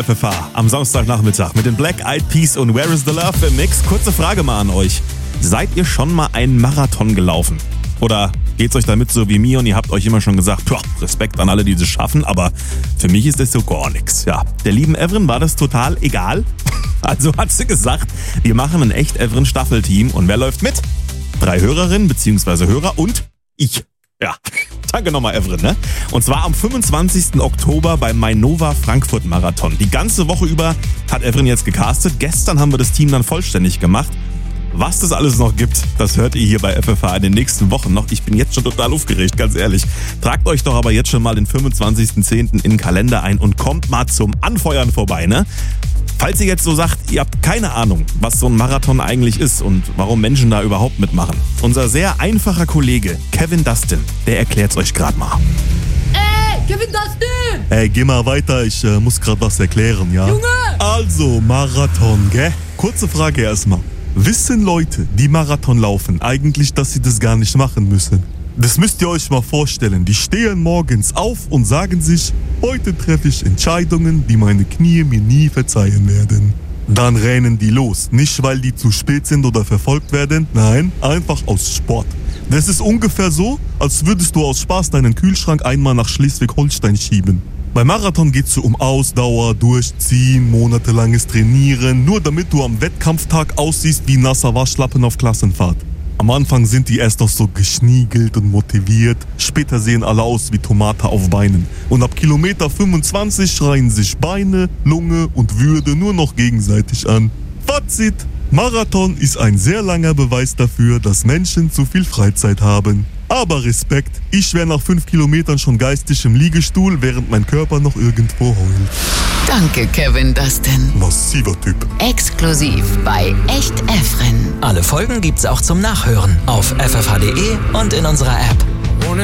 FFH am Samstagnachmittag mit den Black Eyed Peas und Where is the Love im Mix. Kurze Frage mal an euch. Seid ihr schon mal einen Marathon gelaufen? Oder geht's euch damit so wie mir und ihr habt euch immer schon gesagt, Respekt an alle, die das schaffen, aber für mich ist das so gar nichts. Ja, der lieben Evren war das total egal. Also hat sie gesagt, wir machen ein echt Evren Staffelteam und wer läuft mit? 3 Hörerinnen bzw. Hörer und ich. Ja, danke nochmal Evren, ne? Und zwar am 25. Oktober beim Mainova Frankfurt Marathon. Die ganze Woche über hat Evren jetzt gecastet. Gestern haben wir das Team dann vollständig gemacht. Was das alles noch gibt, das hört ihr hier bei FFH in den nächsten Wochen noch. Ich bin jetzt schon total aufgeregt, ganz ehrlich. Tragt euch doch aber jetzt schon mal den 25.10. in den Kalender ein und kommt mal zum Anfeuern vorbei, ne? Falls ihr jetzt so sagt, ihr habt keine Ahnung, was so ein Marathon eigentlich ist und warum Menschen da überhaupt mitmachen. Unser sehr einfacher Kollege Kevin Dustin, der erklärt's euch gerade mal. Kevin Dustin! Ey, geh mal weiter, ich muss gerade was erklären, ja? Junge! Also, Marathon, gell? Kurze Frage erstmal. Wissen Leute, die Marathon laufen, eigentlich, dass sie das gar nicht machen müssen? Das müsst ihr euch mal vorstellen. Die stehen morgens auf und sagen sich, heute treffe ich Entscheidungen, die meine Knie mir nie verzeihen werden. Dann rennen die los. Nicht, weil die zu spät sind oder verfolgt werden. Nein, einfach aus Sport. Das ist ungefähr so, als würdest du aus Spaß deinen Kühlschrank einmal nach Schleswig-Holstein schieben. Beim Marathon geht's so um Ausdauer, Durchziehen, monatelanges Trainieren, nur damit du am Wettkampftag aussiehst wie nasser Waschlappen auf Klassenfahrt. Am Anfang sind die erst noch so geschniegelt und motiviert, später sehen alle aus wie Tomate auf Beinen. Und ab Kilometer 25 schreien sich Beine, Lunge und Würde nur noch gegenseitig an. Fazit: Marathon ist ein sehr langer Beweis dafür, dass Menschen zu viel Freizeit haben. Aber Respekt, ich wäre nach 5 Kilometern schon geistig im Liegestuhl, während mein Körper noch irgendwo heult. Danke, Kevin Dustin. Massiver Typ. Exklusiv bei Echt Efren. Alle Folgen gibt's auch zum Nachhören auf ffh.de und in unserer App.